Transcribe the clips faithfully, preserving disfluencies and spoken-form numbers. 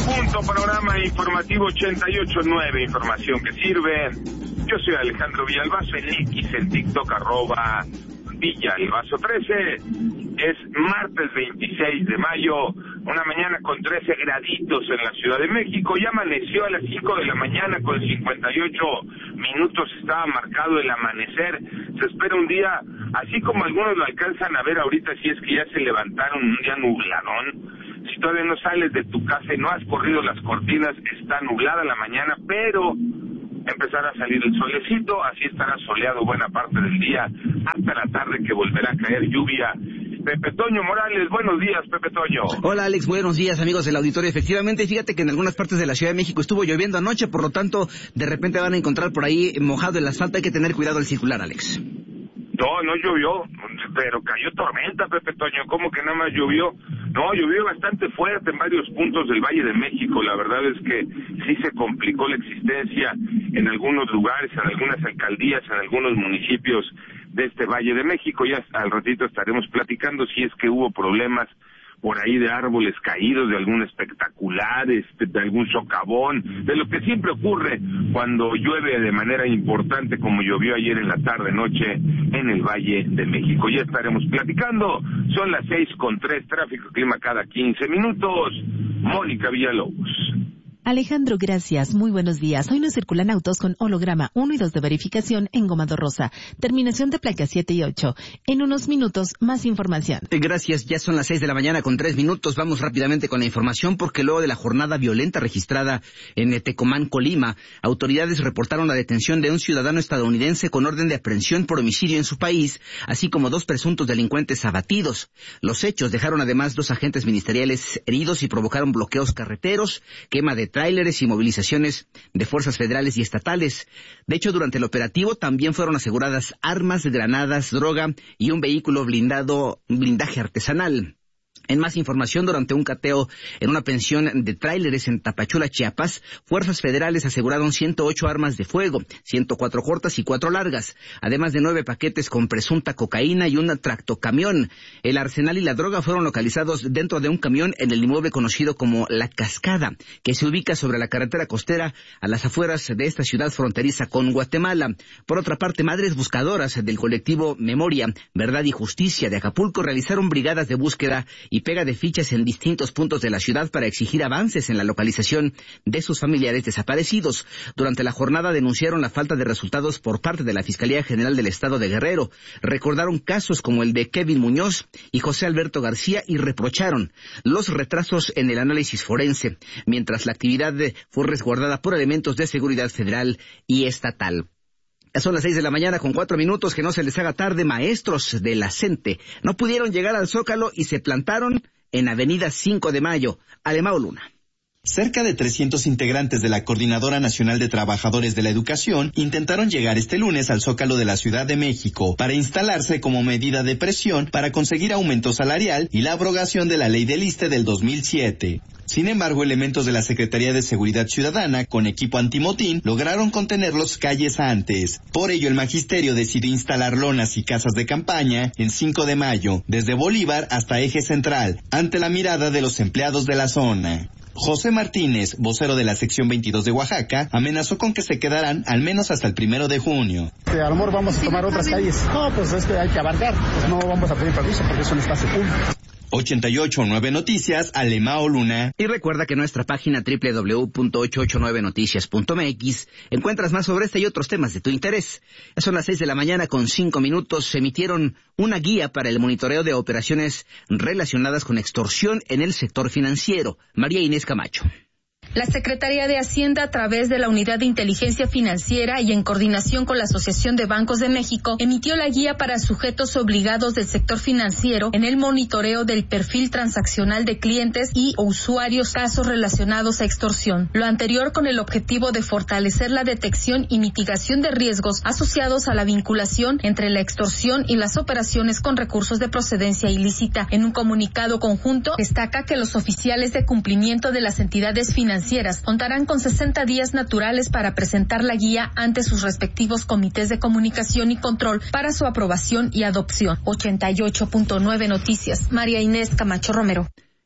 punto, panorama informativo ochenta y ocho nueve, información que sirve. Yo soy Alejandro Villalbazo, en X, en TikTok, arroba Villalbazo trece. Es martes veintiséis de mayo, una mañana con trece graditos en la Ciudad de México. Ya amaneció a las cinco de la mañana con cincuenta y ocho minutos, estaba marcado el amanecer. Se espera un día, así como algunos lo alcanzan a ver ahorita, si es que ya se levantaron, un día nubladón. Si todavía no sales de tu casa y no has corrido las cortinas, está nublada la mañana, pero empezará a salir el solecito, así estará soleado buena parte del día, hasta la tarde que volverá a caer lluvia. Pepe Toño Morales, buenos días, Pepe Toño. Hola, Alex, buenos días, amigos del auditorio. Efectivamente, fíjate que en algunas partes de la Ciudad de México estuvo lloviendo anoche, por lo tanto, de repente van a encontrar por ahí mojado el asfalto. Hay que tener cuidado al circular, Alex. No, no llovió, pero cayó tormenta, Pepe Toño. ¿Cómo que nada más llovió? No, llovió bastante fuerte en varios puntos del Valle de México. La verdad es que sí se complicó la existencia en algunos lugares, en algunas alcaldías, en algunos municipios de este Valle de México. Ya al ratito estaremos platicando si es que hubo problemas por ahí de árboles caídos, de algún espectacular, este, de algún socavón, de lo que siempre ocurre cuando llueve de manera importante, como llovió ayer en la tarde noche en el Valle de México. Ya estaremos platicando. Son las seis con tres, tráfico, clima cada quince minutos. Mónica Villalobos. Alejandro, gracias. Muy buenos días. Hoy nos circulan autos con holograma uno y dos de verificación en Gomado Rosa. Terminación de placas siete y ocho. En unos minutos, más información. Gracias. Ya son las seis de la mañana con tres minutos. Vamos rápidamente con la información porque luego de la jornada violenta registrada en Tecomán, Colima, autoridades reportaron la detención de un ciudadano estadounidense con orden de aprehensión por homicidio en su país, así como dos presuntos delincuentes abatidos. Los hechos dejaron además dos agentes ministeriales heridos y provocaron bloqueos carreteros, quema de tráileres y movilizaciones de fuerzas federales y estatales. De hecho, durante el operativo también fueron aseguradas armas, granadas, droga y un vehículo blindado, un blindaje artesanal. En más información, durante un cateo en una pensión de tráileres en Tapachula, Chiapas, fuerzas federales aseguraron ciento ocho armas de fuego, ciento cuatro cortas y cuatro largas, además de nueve paquetes con presunta cocaína y un tractocamión. El arsenal y la droga fueron localizados dentro de un camión en el inmueble conocido como La Cascada, que se ubica sobre la carretera costera a las afueras de esta ciudad fronteriza con Guatemala. Por otra parte, madres buscadoras del colectivo Memoria, Verdad y Justicia de Acapulco realizaron brigadas de búsqueda y pega de fichas en distintos puntos de la ciudad para exigir avances en la localización de sus familiares desaparecidos. Durante la jornada denunciaron la falta de resultados por parte de la Fiscalía General del Estado de Guerrero. Recordaron casos como el de Kevin Muñoz y José Alberto García y reprocharon los retrasos en el análisis forense, mientras la actividad fue resguardada por elementos de seguridad federal y estatal. Ya son las seis de la mañana con cuatro minutos, que no se les haga tarde. Maestros de la CENTE no pudieron llegar al Zócalo y se plantaron en Avenida cinco de Mayo. Alemão Luna. Cerca de trescientos integrantes de la Coordinadora Nacional de Trabajadores de la Educación intentaron llegar este lunes al Zócalo de la Ciudad de México para instalarse como medida de presión para conseguir aumento salarial y la abrogación de la Ley del ISSSTE del dos mil siete. Sin embargo, elementos de la Secretaría de Seguridad Ciudadana, con equipo antimotín, lograron contenerlos calles antes. Por ello, el magisterio decidió instalar lonas y casas de campaña en cinco de Mayo, desde Bolívar hasta Eje Central, ante la mirada de los empleados de la zona. José Martínez, vocero de la sección veintidós de Oaxaca, amenazó con que se quedarán al menos hasta el primero de junio. A lo mejor vamos a tomar otras calles. No, pues es que hay que abarcar. Pues no vamos a pedir permiso porque es un espacio público. ochenta y ocho nueve Noticias, Alemão Luna. Y recuerda que en nuestra página doble u doble u doble u punto ochocientos ochenta y nueve noticias punto m x encuentras más sobre este y otros temas de tu interés. Ya son las seis de la mañana con cinco minutos. Se emitieron una guía para el monitoreo de operaciones relacionadas con extorsión en el sector financiero. María Inés Camacho. La Secretaría de Hacienda, a través de la Unidad de Inteligencia Financiera y en coordinación con la Asociación de Bancos de México, emitió la guía para sujetos obligados del sector financiero en el monitoreo del perfil transaccional de clientes y usuarios, casos relacionados a extorsión. Lo anterior con el objetivo de fortalecer la detección y mitigación de riesgos asociados a la vinculación entre la extorsión y las operaciones con recursos de procedencia ilícita. En un comunicado conjunto, destaca que los oficiales de cumplimiento de las entidades financieras contarán con sesenta días naturales para presentar la guía ante sus respectivos comités de comunicación y control para su aprobación y adopción. ochenta y ocho punto nueve Noticias, María Inés Camacho Romero.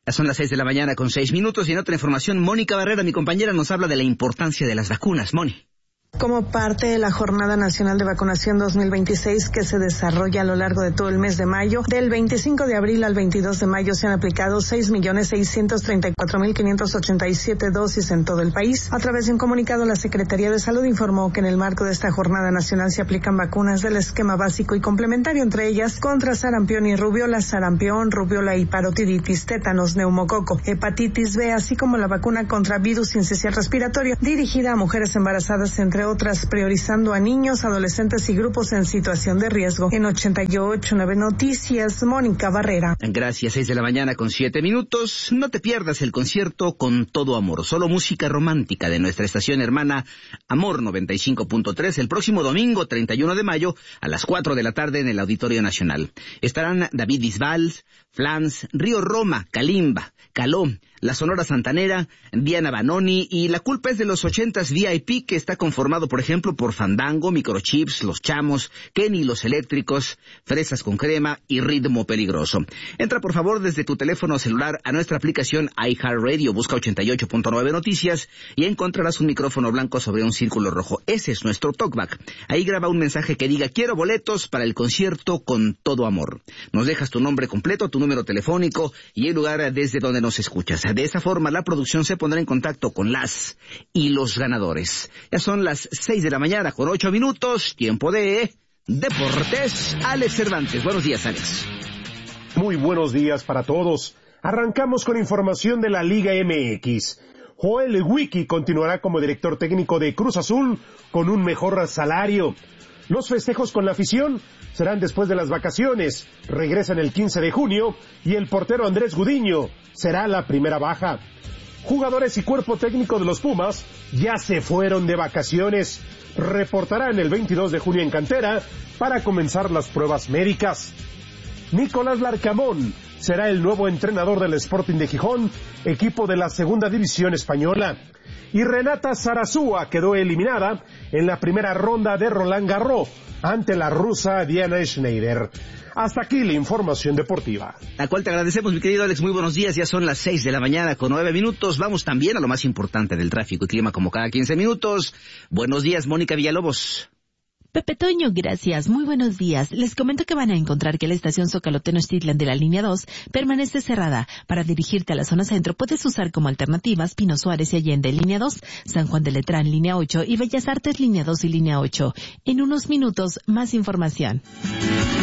Ya son las seis de la mañana con seis minutos y en otra información, Mónica Barrera, mi compañera, nos habla de la importancia de las vacunas. Moni. Como parte de la Jornada Nacional de Vacunación dos mil veintiséis que se desarrolla a lo largo de todo el mes de mayo, del veinticinco de abril al veintidós de mayo se han aplicado seis millones seiscientos treinta y cuatro mil quinientas ochenta y siete dosis en todo el país. A través de un comunicado, la Secretaría de Salud informó que en el marco de esta Jornada Nacional se aplican vacunas del esquema básico y complementario, entre ellas contra sarampión y rubiola, sarampión, rubiola y parotiditis, tétanos, neumococo, hepatitis B, así como la vacuna contra virus sincicial respiratorio, dirigida a mujeres embarazadas, entre otras, priorizando a niños, adolescentes y grupos en situación de riesgo. En ochenta y ocho nueve Noticias, Mónica Barrera. Gracias, seis de la mañana con siete minutos. No te pierdas el concierto Con Todo Amor, solo música romántica de nuestra estación hermana Amor noventa y cinco punto tres, el próximo domingo treinta y uno de mayo a las cuatro de la tarde en el Auditorio Nacional. Estarán David Bisbal, Flans, Río Roma, Kalimba, Caló, La Sonora Santanera, Diana Banoni y La Culpa es de los ochentas V I P, que está conformado, por ejemplo, por Fandango, Microchips, Los Chamos, Kenny Los Eléctricos, Fresas con Crema y Ritmo Peligroso. Entra, por favor, desde tu teléfono celular a nuestra aplicación iHeartRadio, busca ochenta y ocho punto nueve Noticias y encontrarás un micrófono blanco sobre un círculo rojo. Ese es nuestro talkback. Ahí graba un mensaje que diga: quiero boletos para el concierto Con Todo Amor. Nos dejas tu nombre completo, tu número telefónico y el lugar desde donde nos escuchas. De esa forma, la producción se pondrá en contacto con las y los ganadores. Ya son las seis de la mañana con ocho minutos, tiempo de Deportes. Alex Cervantes. Buenos días, Alex. Muy buenos días para todos. Arrancamos con información de la Liga M X. Joel Wiki continuará como director técnico de Cruz Azul con un mejor salario. Los festejos con la afición serán después de las vacaciones. Regresan el quince de junio y el portero Andrés Gudiño será la primera baja. Jugadores y cuerpo técnico de los Pumas ya se fueron de vacaciones. Reportarán el veintidós de junio en cantera para comenzar las pruebas médicas. Nicolás Larcamón será el nuevo entrenador del Sporting de Gijón, equipo de la segunda división española. Y Renata Zarazúa quedó eliminada en la primera ronda de Roland Garros ante la rusa Diana Schneider. Hasta aquí la información deportiva. La cual te agradecemos, mi querido Alex. Muy buenos días. Ya son las seis de la mañana con nueve minutos. Vamos también a lo más importante del tráfico y clima como cada quince minutos. Buenos días, Mónica Villalobos. Pepe Toño, gracias. Muy buenos días. Les comento que van a encontrar que la estación Zócalo Tenochtitlan de la línea dos permanece cerrada. Para dirigirte a la zona centro puedes usar como alternativas Pino Suárez y Allende línea dos, San Juan de Letrán línea ocho y Bellas Artes línea dos y línea ocho. En unos minutos, más información.